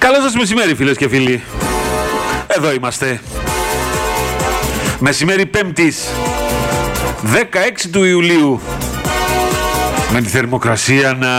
Καλό σας μεσημέρι, φίλες και φίλοι. Εδώ είμαστε. Μεσημέρι Πέμπτης 16 του Ιουλίου, με τη θερμοκρασία να